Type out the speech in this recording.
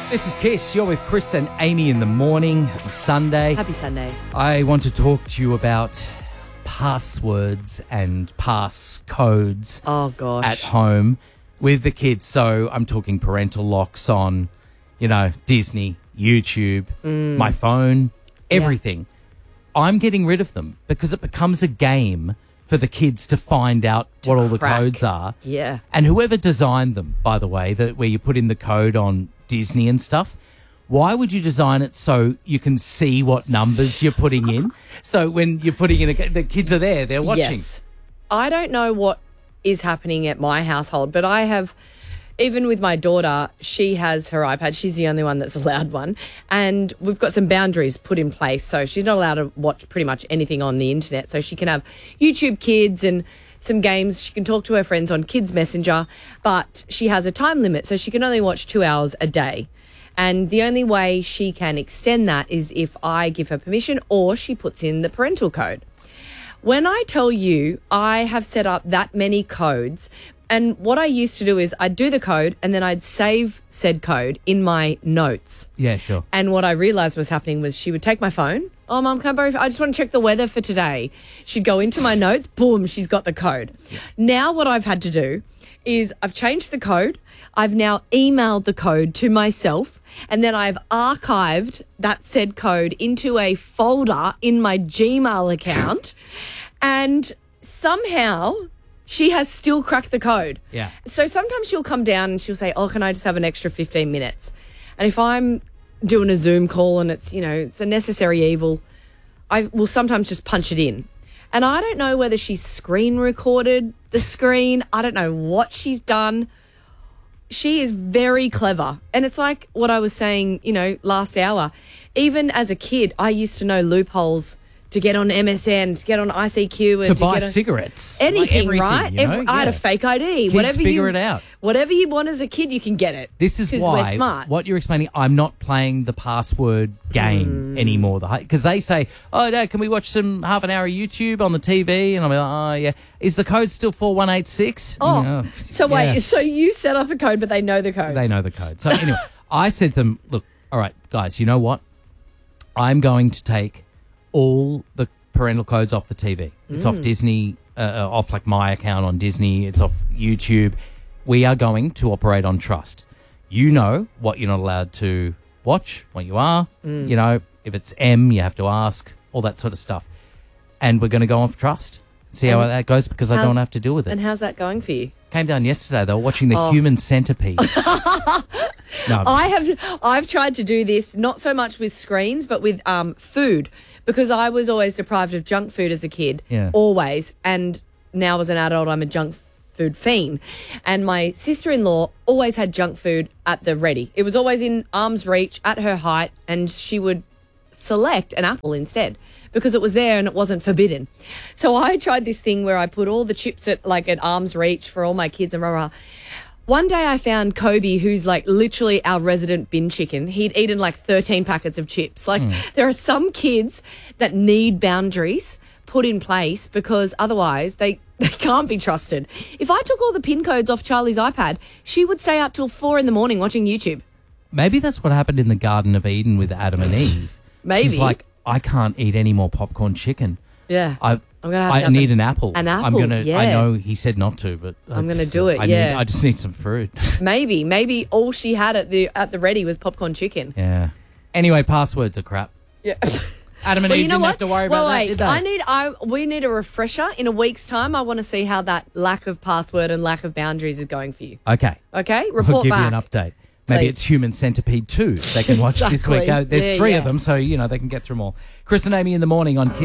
This is Kiss. You're with Chris and Amy in the morning. Happy Sunday. Happy Sunday. I want to talk to you about passwords and passcodes Oh, gosh. at home with the kids. So I'm talking parental locks on, Disney, YouTube, my phone, everything. I'm getting rid of them because it becomes a game for the kids to find out what all the crack. codes are. Yeah. And whoever designed them, by the way, where you put in the code on Disney and stuff, why would you design it so you can see what numbers you're putting in? So when you're putting in, the kids are there, they're watching. Yes. I don't know what is happening at my household, but I have, even with my daughter, she has her iPad. She's the only one that's allowed one. And we've got some boundaries put in place. So she's not allowed to watch pretty much anything on the internet. So she can have YouTube Kids and some games. She can talk to her friends on Kids Messenger, but she has a time limit. So she can only watch 2 hours a day. And the only way she can extend that is if I give her permission or she puts in the parental code. When I tell you I have set up that many codes, and what I used to do is I'd do the code and then I'd save said code in my notes. Yeah, sure. And what I realised was happening was she would take my phone. Oh, Mum, can I borrow? I just want to check the weather for today. She'd go into my notes. Boom, she's got the code. Yeah. Now what I've had to do is I've changed the code. I've now emailed the code to myself, and then I've archived that said code into a folder in my Gmail account. And somehow she has still cracked the code. Yeah. So sometimes she'll come down and she'll say, oh, can I just have an extra 15 minutes? And if I'm doing a Zoom call and it's, it's a necessary evil, I will sometimes just punch it in. And I don't know whether she's screen recorded the screen. I don't know what she's done. She is very clever. And it's like what I was saying, last hour. Even as a kid, I used to know loopholes to get on MSN, to get on ICQ. And to buy get cigarettes. Anything, like right? I had a fake ID. Kids figure it out. Whatever you want as a kid, you can get it. This is why we're smart. What you're explaining, I'm not playing the password game anymore. Because they say, oh, Dad, can we watch half an hour of YouTube on the TV? And I'm like, oh, yeah. Is the code still 4186? So wait, so you set up a code, but they know the code? They know the code. So anyway, I said to them, look, all right, guys, you know what? I'm going to take all the parental codes off the TV. It's off Disney, off like my account on Disney. It's off YouTube. We are going to operate on trust. You know what you're not allowed to watch, what you are. If it's M, you have to ask, all that sort of stuff. And we're going to go off trust. See how that goes because I don't have to deal with it. And how's that going for you? Came down yesterday. They were watching the Human Centipede. No, I've tried to do this, not so much with screens, but with food, because I was always deprived of junk food as a kid, always. And now as an adult, I'm a junk food fiend. And my sister-in-law always had junk food at the ready. It was always in arm's reach, at her height, and she would select an apple instead because it was there and it wasn't forbidden. So I tried this thing where I put all the chips at arm's reach for all my kids and rah-rah. One day I found Kobe, who's literally our resident bin chicken. He'd eaten 13 packets of chips. There are some kids that need boundaries put in place because otherwise they can't be trusted. If I took all the PIN codes off Charlie's iPad, she would stay up till 4 a.m. watching YouTube. Maybe that's what happened in the Garden of Eden with Adam and Eve. Maybe. She's like, I can't eat any more popcorn chicken. Yeah. I need an apple. An apple, I know he said not to, but I'm going to do it, I just need some fruit. Maybe all she had at the ready was popcorn chicken. Yeah. Anyway, passwords are crap. Yeah. Adam and Eve didn't have to worry about that, did they? We need a refresher. In a week's time, I want to see how that lack of password and lack of boundaries is going for you. Okay. Okay? We'll give you an update. Maybe it's Human Centipede 2 they can watch this week. There's 3 of them, so, they can get through them all. Chris and Amy in the morning on Kiss.